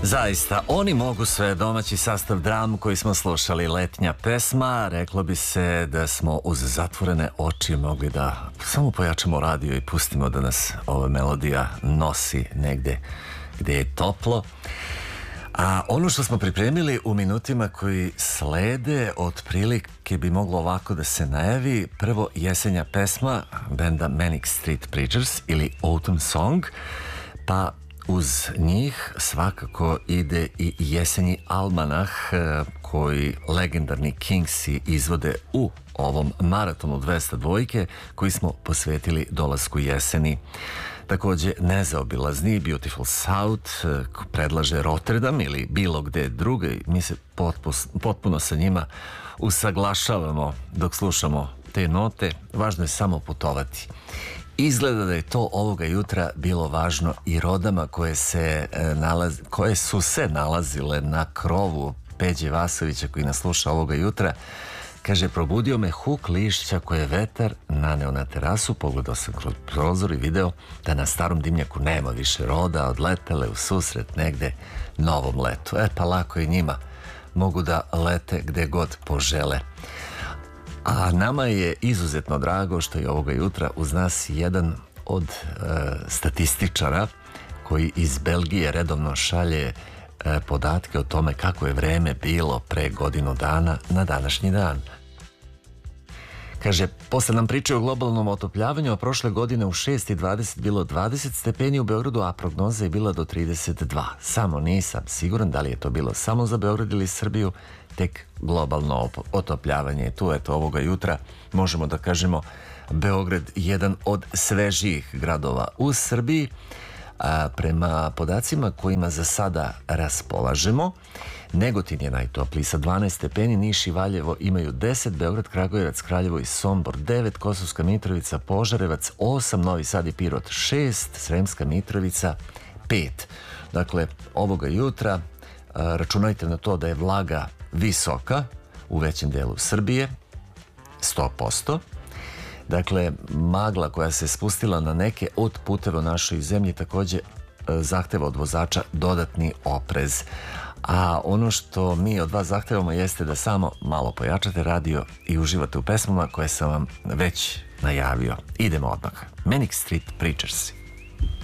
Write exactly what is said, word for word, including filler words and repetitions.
Zaista, oni mogu sve, domaći sastav Dram koji smo slušali, letnja pesma. Reklo bi se da smo uz zatvorene oči mogli da samo pojačamo radio i pustimo da nas ova melodija nosi negde gde je toplo. A ono što smo pripremili u minutima koji slede, otprilike bi moglo ovako da se najavi. Prvo, jesenja pesma benda Manic Street Preachers ili Autumn Song, pa uz njih svakako ide i jesenji almanah koji legendarni Kingsi izvode u ovom maratonu dvesta dvojke koji smo posvetili dolasku jeseni. Takođe, nezaobilazni Beautiful South predlaže Rotterdam ili bilo gde druge. Mi se potpuno sa njima usaglašavamo dok slušamo te note. Važno je samo putovati. Izgleda da je to ovoga jutra bilo važno i rodama koje, se, nalaz, koje su se nalazile na krovu Peđe Vasovića koji nas sluša ovoga jutra. Kaže, probudio me huk lišća koje je vetar naneo na terasu, pogledao sam kroz prozor i video da na starom dimnjaku nema više roda, odletele u susret negde novom letu. E pa lako i njima, mogu da lete gde god požele. A nama je izuzetno drago što je ovoga jutra uz nas jedan od e, statističara koji iz Belgije redovno šalje e, podatke o tome kako je vreme bilo pre godinu dana na današnji dan. Kaže, posle nam pričaju o globalnom otopljavanju, a prošle godine u šest i dvadeset bilo dvadeset stepeni u Beogradu, a prognoza je bila do trideset dva. Samo nisam siguran da li je to bilo samo za Beograd ili Srbiju, tek globalno otopljavanje. Tu, eto, ovoga jutra možemo da kažemo Beograd jedan od svežijih gradova u Srbiji. A prema podacima kojima za sada raspolažemo, Negotin je najtopliji sa dvanaest stepeni, Niš i Valjevo imaju deset, Beograd, Kragujevac, Kraljevo i Sombor devet, Kosovska Mitrovica, Požarevac osam, Novi Sad i Pirot šest, Sremska Mitrovica pet. Dakle, ovoga jutra računajte na to da je vlaga visoka u većem delu Srbije, sto posto. Dakle, magla koja se spustila na neke od puteva u našoj zemlji takođe zahteva od vozača dodatni oprez. A ono što mi od vas zahtevamo jeste da samo malo pojačate radio i uživate u pesmama koje sam vam već najavio. Idemo odmah. Manic Street Preachers.